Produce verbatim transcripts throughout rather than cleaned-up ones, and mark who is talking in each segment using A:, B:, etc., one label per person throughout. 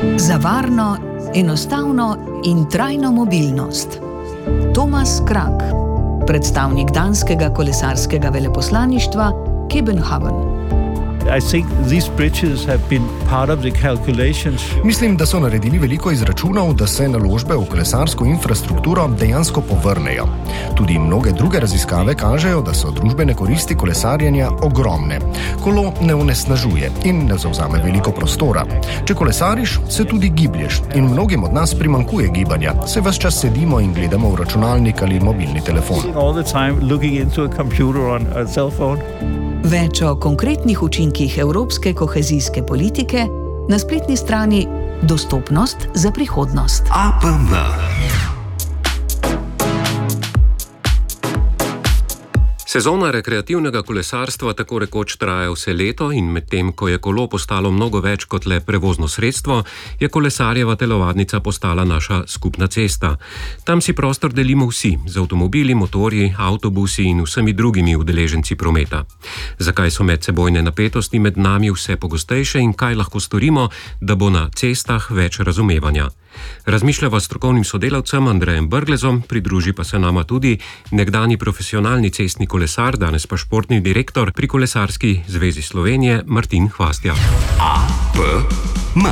A: Za varno, enostavno in trajno mobilnost. Tomas Krak, predstavnik danskega kolesarskega veleposlaništva Kiebenhavn.
B: I think these bridges have been part of the calculations.
C: Mislim, da so naredili veliko izračunov, da se naložbe v kolesarsko infrastrukturo dejansko povrnejo. Tudi mnoge druge raziskave kažejo, da so družbene koristi kolesarjenja ogromne. Kolo ne onesnažuje in ne zavzame veliko prostora. Če kolesariš, se tudi giblješ in mnogim od nas primanjkuje gibanja. Se ves čas sedimo in gledamo v računalnik ali mobilni telefon.
B: All the time looking into a computer on a cell phone.
A: Več o konkretnih učinkih evropske kohezijske politike na spletni strani Dostopnost za prihodnost.
D: A P M. Sezona rekreativnega kolesarstva tako rekoč traja vse leto in medtem, ko je kolo postalo mnogo več kot le prevozno sredstvo, je kolesarjeva telovadnica postala naša skupna cesta. Tam si prostor delimo vsi, z avtomobili, motorji, avtobusi in vsemi drugimi udeleženci prometa. Zakaj so medsebojne napetosti med nami vse pogostejše in kaj lahko storimo, da bo na cestah več razumevanja? Razmišljava s strokovnim sodelavcem Andrejem Brglezom, pridruži pa se nama tudi nekdani profesionalni cestni kolesar, danes pa športni direktor pri Kolesarski zvezi Slovenije Martin Hvastija. A P M.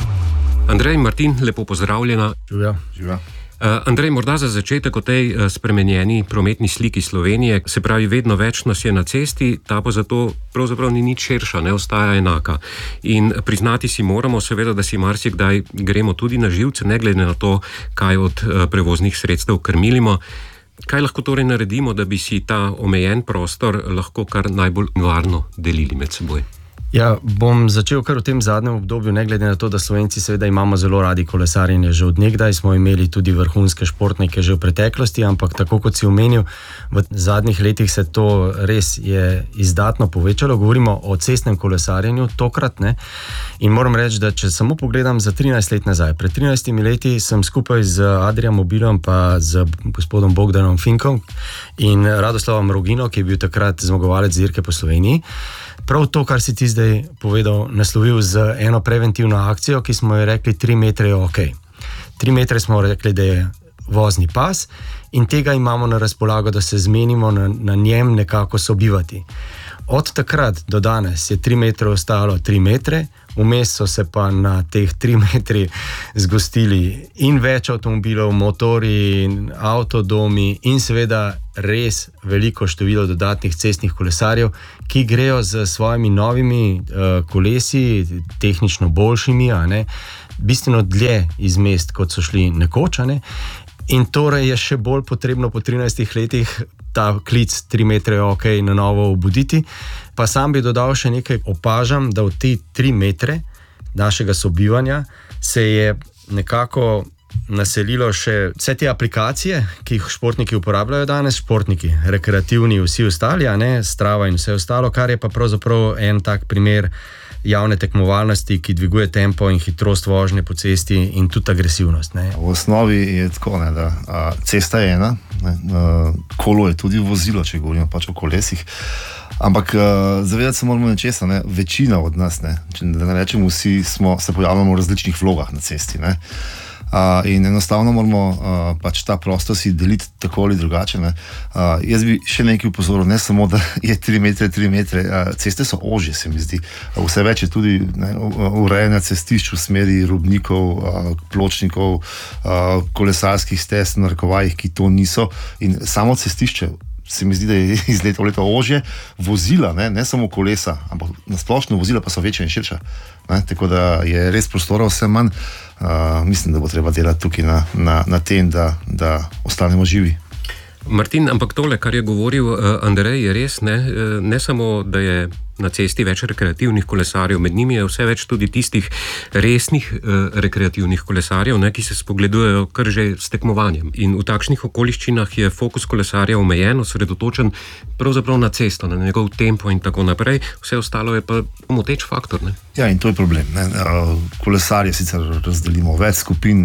D: Andrej in Martin, lepo pozdravljena.
C: Živja. Živja.
D: Uh, Andrej, morda za začetek o tej uh, spremenjeni prometni sliki Slovenije, se pravi, vedno več nas je na cesti, ta pa zato pravzaprav ni nič širša, ne ostaja enaka. In priznati si moramo seveda, da si marsikdaj gremo tudi na živce, ne glede na to, kaj od uh, prevoznih sredstev krmilimo. Kaj lahko torej naredimo, da bi si ta omejen prostor lahko kar najbolj varno delili med seboj?
E: Ja, bom začel kar v tem zadnjem obdobju, ne glede na to, da Slovenci seveda imamo zelo radi kolesarjenje. Že od nekdaj smo imeli tudi vrhunske športnike že v preteklosti, ampak tako kot si omenil, v zadnjih letih se to res je izdatno povečalo. Govorimo o cestnem kolesarjenju, tokrat ne. In moram reči, da če samo pogledam za trinajst let nazaj, pred trinajstimi leti sem skupaj z Adrijem Mobilom pa z gospodom Bogdanom Finkom in Radoslavom Rogino, ki je bil takrat zmagovalec dirke po Sloveniji, prav to, kar si ti zdaj povedal, naslovil z eno preventivno akcijo, ki smo jo rekli tri metre je ok. Tri metre smo rekli, da je vozni pas in tega imamo na razpolago, da se zmenimo na, na njem nekako sobivati. Od takrat do danes je tri metre ostalo tri metre, vmes so se pa na teh tri metri zgostili in več avtomobilov, motorji, avtodomi in seveda res veliko število dodatnih cestnih kolesarjev, ki grejo z svojimi novimi uh, kolesi, tehnično boljšimi, a ne, bistveno dlje iz mest, kot so šli nekoč, a ne. In torej je še bolj potrebno po trinajstih letih ta klic tri metre je ok na novo obuditi. Pa sam bi dodal še nekaj, opažam, da v te tri metre našega sobivanja se je nekako naselilo še vse te aplikacije, ki jih športniki uporabljajo danes, športniki, rekreativni, vsi ostali, a ne, Strava in vse ostalo, kar je pa pravzaprav en tak primer javne tekmovalnosti, ki dviguje tempo in hitrost vožnje po cesti in tudi agresivnost. Ne.
F: V osnovi je tako, ne, da a, cesta je ena, ne, a, kolo je tudi vozilo, če govorimo pač o kolesih, ampak a, zavedati se moramo nečesa, ne, večina od nas, ne, če da ne rečem vsi, smo, se pojavljamo v različnih vlogah na cesti, ne. Uh, in enostavno moramo uh, pač ta prostor si deliti tako ali drugače. Ne? Uh, jaz bi še nekaj upozoril, ne samo, da je tri metre, tri metre, uh, ceste so ožje, se mi zdi. Uh, vse več je tudi ne, urejanja cestišč v smeri robnikov, uh, pločnikov, uh, kolesarskih stez, narekovajih, ki to niso. In samo cestišče se mi zdi, da je iz leta v leto ožje, vozila, ne, ne samo kolesa, ampak nasplošno vozila pa so večja in širša. Ne? Tako da je res prostora vse manj. Uh, mislim, da bo treba delati tukaj na, na, na tem, da, da ostanemo živi.
D: Martin, ampak tole, kar je govoril uh, Andrej, je res, ne, uh, ne samo, da je na cesti več rekreativnih kolesarjev, med njimi je vse več tudi tistih resnih uh, rekreativnih kolesarjev, ne, ki se spogledujejo kar že s tekmovanjem. In v takšnih okoliščinah je fokus kolesarja omejen, osredotočen pravzaprav na cesto, na njegov tempo in tako naprej, vse ostalo je pa moteč faktor. Ne?
F: Ja, in to je problem. Ne? Kolesarje sicer razdelimo več skupin,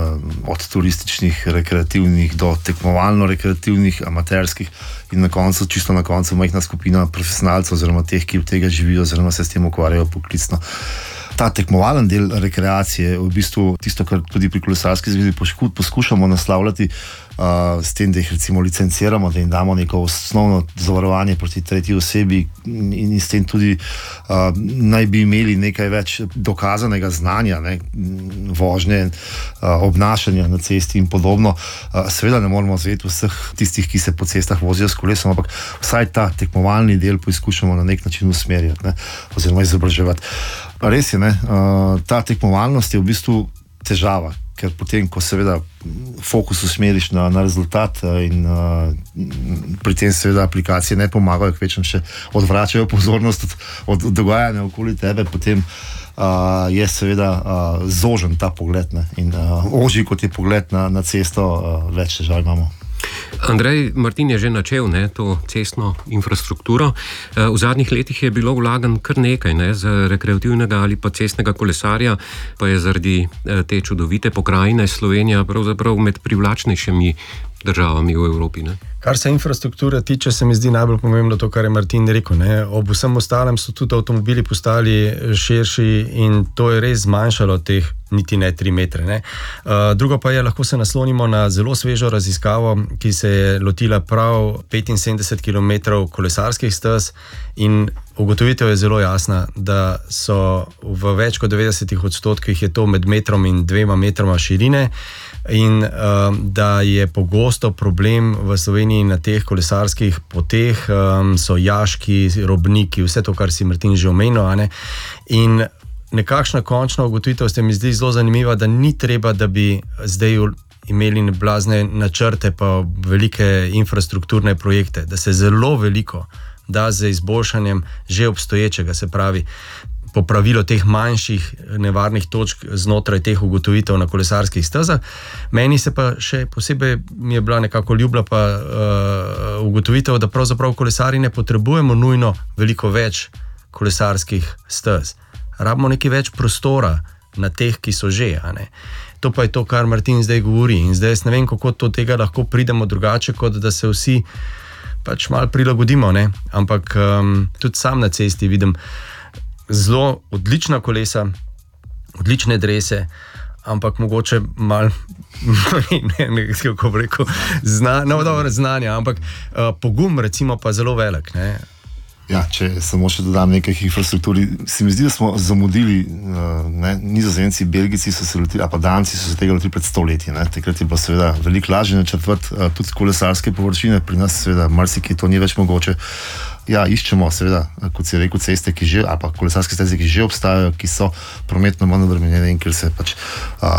F: od turističnih, rekreativnih do tekmovalno-rekreativnih, amaterskih in na koncu, čisto na koncu, majhna skupina profesionalcev oziroma teh, ki od tega živijo oziroma se s tem ukvarjajo poklicno. ta tekmovalen del rekreacije je v bistvu tisto, kar tudi pri kolesarski zvezi poskušamo naslavljati. Uh, s tem, da jih recimo licenciramo, da jim damo neko osnovno zavarovanje proti tretji osebi in, in s tem tudi uh, naj bi imeli nekaj več dokazanega znanja, ne, vožnje, uh, obnašanja na cesti in podobno. Uh, seveda ne moramo zvedeti vseh tistih, ki se po cestah vozijo s kolesom, ampak vsaj ta tekmovalni del poskušamo na nek način usmerjati, ne, oziroma izobraževati. Res je, ne, uh, ta tekmovalnost je v bistvu težava, ker potem, ko seveda fokus usmeriš na, na rezultat in uh, pri tem seveda aplikacije ne pomagajo, kvečem še odvračajo pozornost od, od dogajanja okoli tebe, potem uh, je seveda uh, zožen ta pogled, ne, in uh, ožji kot je pogled na, na cesto, uh, več težav imamo.
D: Andrej, Martin je že načel, ne, to cestno infrastrukturo. V zadnjih letih je bilo vlagan kar nekaj, ne, za rekreativnega ali pa cestnega kolesarja, pa je zaradi te čudovite pokrajine Slovenija pravzaprav med privlačnejšimi državami v Evropi. Ne.
E: Kar se infrastrukture tiče, se mi zdi najbolj pomembno to, kar je Martin rekel. Ne. Ob vsem ostalem so tudi avtomobili postali širši in to je res zmanjšalo teh niti ne tri metre. Ne. Uh, drugo pa je, lahko se naslonimo na zelo svežo raziskavo, ki se je lotila prav petinsedemdeset kilometrov kolesarskih stez in ugotovitev je zelo jasna, da so v več kot devetdesetih odstotkih je to med metrom in dvema metroma širine in uh, da je pogosto problem v Sloveniji na teh kolesarskih poteh, um, so jaški, robniki, vse to, kar si Martin že omenil, a ne? In nekakšna končna ugotovitev se mi zdi zelo zanimiva, da ni treba, da bi zdaj imeli blazne načrte pa velike infrastrukturne projekte, da se zelo veliko da z izboljšanjem že obstoječega, se pravi popravilo teh manjših nevarnih točk znotraj teh ugotovitev na kolesarskih stezah. Meni se pa še posebej mi je bila nekako ljubla pa uh, ugotovitev, da pravzaprav kolesari ne potrebujemo nujno veliko več kolesarskih stez. Rabimo nekaj več prostora na teh, ki so že, a ne. To pa je to, kar Martin zdaj govori. In zdaj jaz ne vem, kako do tega lahko pridemo drugače, kot da se vsi pač malo prilagodimo, ne. Ampak um, tudi sam na cesti vidim zelo odlična kolesa, odlične drese, ampak mogoče malo, ne, ne, kako bi rekel, zna, no, dobro, znanja, ampak uh, pogum recimo pa zelo velik, ne.
F: Ja, če samo še dodam nekaj infrastrukturi, se mi zdi, da smo zamudili, ne, Nizozemci, Belgijci so se lotili, a pa Danci so se tega lotili pred stoletji, ne, takrat je bilo seveda veliko lažje načrtovati tudi kolesarske površine, pri nas seveda marsikaj to ni več mogoče. Ja, iščemo seveda, kot si rekel, ceste, ki že, ali pa kolesarske steze, ki že obstajajo, ki so prometno manj obremenjene in ker se pač a,